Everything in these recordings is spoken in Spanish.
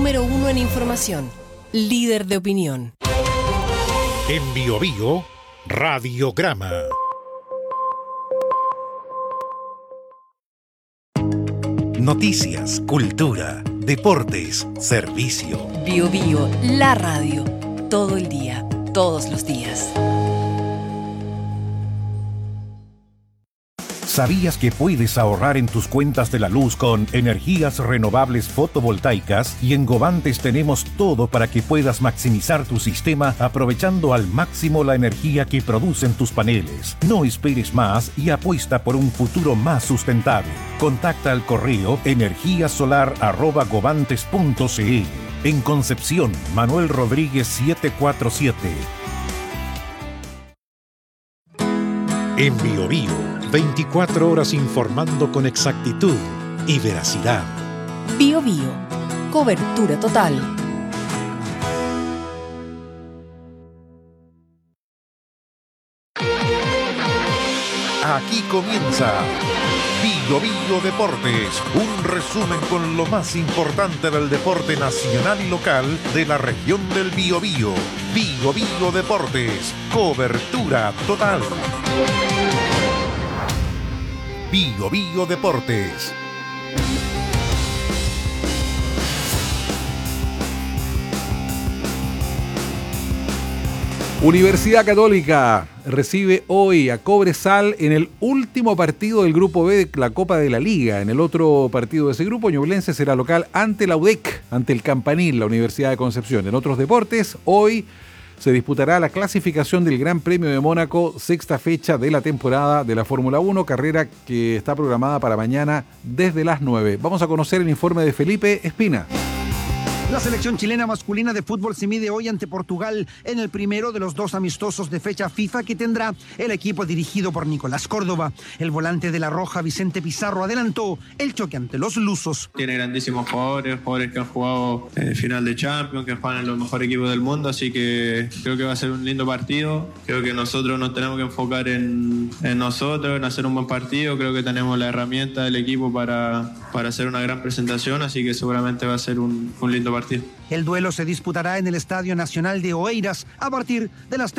número 1 en información, líder de opinión. En Biobío, Radiograma. Noticias, cultura, deportes, servicio. Biobío, la radio. Todo el día, todos los días. ¿Sabías que puedes ahorrar en tus cuentas de la luz con energías renovables fotovoltaicas? Y en Govantes tenemos todo para que puedas maximizar tu sistema aprovechando al máximo la energía que producen tus paneles. No esperes más y apuesta por un futuro más sustentable. Contacta al correo energiasolar@govantes.cl. En Concepción, Manuel Rodríguez 747. En Biobío, 24 horas informando con exactitud y veracidad. Biobío, cobertura total. Aquí comienza Biobío Deportes, un resumen con lo más importante del deporte nacional y local de la región del Biobío. Biobío Deportes, cobertura total. Biobío Deportes. Universidad Católica recibe hoy a Cobresal en el último partido del Grupo B de la Copa de la Liga. En el otro partido de ese grupo, Ñublense será local ante la UDEC, ante el Campanil, la Universidad de Concepción. En otros deportes, hoy se disputará la clasificación del Gran Premio de Mónaco, sexta fecha de la temporada de la Fórmula 1, carrera que está programada para mañana desde las 9. Vamos a conocer el informe de Felipe Espina. La selección chilena masculina de fútbol se mide hoy ante Portugal en el primero de los dos amistosos de fecha FIFA que tendrá el equipo dirigido por Nicolás Córdoba. El volante de la Roja, Vicente Pizarro, adelantó el choque ante los lusos. Tiene grandísimos jugadores que han jugado final de Champions, que juegan en los mejores equipos del mundo, así que creo que va a ser un lindo partido. Creo que nosotros nos tenemos que enfocar en nosotros, en hacer un buen partido. Creo que tenemos la herramienta del equipo para hacer una gran presentación, así que seguramente va a ser un lindo partido. El duelo se disputará en el Estadio Nacional de Oeiras a partir de las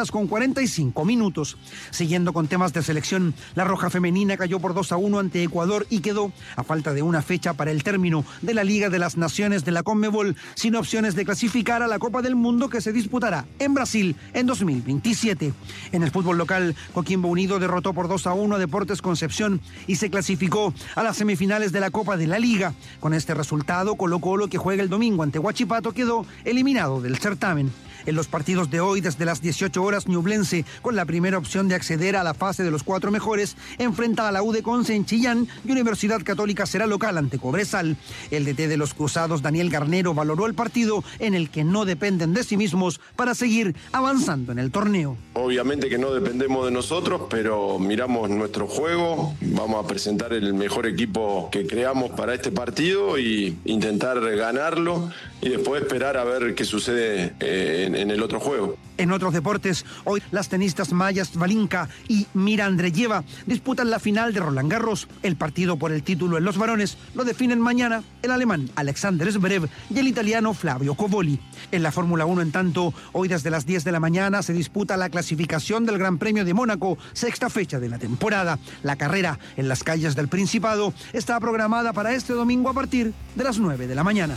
13:45. Siguiendo con temas de selección, la Roja Femenina cayó por 2-1 ante Ecuador y quedó, a falta de una fecha para el término de la Liga de las Naciones de la Conmebol, sin opciones de clasificar a la Copa del Mundo que se disputará en Brasil en 2027. En el fútbol local, Coquimbo Unido derrotó por 2-1 a Deportes Concepción y se clasificó a las semifinales de la Copa de la Liga. Con este resultado, Colo-Colo, que juega el domingo ante Huachipato, quedó eliminado del certamen. En los partidos de hoy, desde las 18 horas, Ñublense, con la primera opción de acceder a la fase de los 4 mejores, enfrenta a la U de Conce en Chillán y Universidad Católica será local ante Cobresal. El DT de los Cruzados, Daniel Garnero, valoró el partido en el que no dependen de sí mismos para seguir avanzando en el torneo. Obviamente que no dependemos de nosotros, pero miramos nuestro juego, vamos a presentar el mejor equipo que creamos para este partido y intentar ganarlo y después esperar a ver qué sucede en el otro juego. En otros deportes, hoy las tenistas Maya Svalinka y Mira Andreeva disputan la final de Roland Garros. El partido por el título en los varones lo definen mañana el alemán Alexander Zverev y el italiano Flavio Cobolli. En la Fórmula 1, en tanto, hoy desde las 10 de la mañana se disputa la clasificación del Gran Premio de Mónaco, sexta fecha de la temporada. La carrera en las calles del Principado está programada para este domingo a partir de las 9 de la mañana.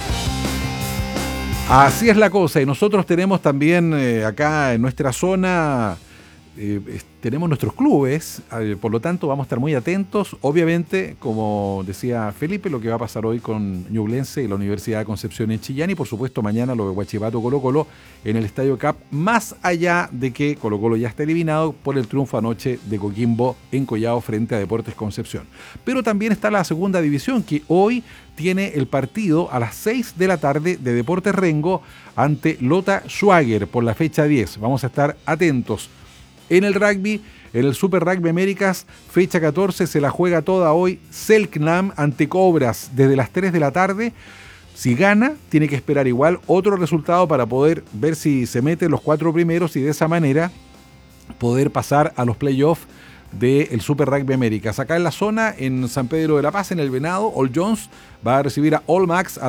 Así es la cosa, y nosotros tenemos también acá en nuestra zona, tenemos nuestros clubes, por lo tanto vamos a estar muy atentos. Obviamente, como decía Felipe, lo que va a pasar hoy con Ñublense y la Universidad de Concepción en Chillán, y por supuesto mañana lo de Huachipato Colo-Colo en el Estadio Cap, más allá de que Colo-Colo ya está eliminado por el triunfo anoche de Coquimbo en Collao frente a Deportes Concepción. Pero también está la segunda división, que hoy tiene el partido a las 6 de la tarde de Deportes Rengo ante Lota Schwager por la fecha 10. Vamos a estar atentos. En el rugby, en el Super Rugby Américas, fecha 14, se la juega toda hoy Selknam ante Cobras desde las 3 de la tarde. Si gana, tiene que esperar igual otro resultado para poder ver si se mete los 4 primeros y de esa manera poder pasar a los playoffs del Super Rugby Américas. Acá en la zona, en San Pedro de la Paz, en el Venado, All Jones va a recibir a All Max a